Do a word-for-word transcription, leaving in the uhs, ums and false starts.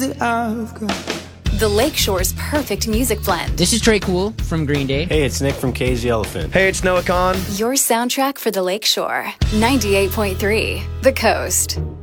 The Lakeshore's perfect music blend. This is Trey Cool from Green Day. Hey, it's Nick from Cage the Elephant. Hey, it's Noah Khan. Your soundtrack for the Lakeshore. ninety-eight point three, The Coast.